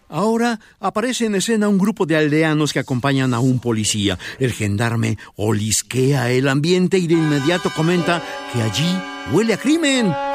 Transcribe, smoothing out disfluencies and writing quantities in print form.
Ahora aparece en escena un grupo de aldeanos que acompañan a un policía. El gendarme olisquea el ambiente y de inmediato comenta que allí huele a crimen.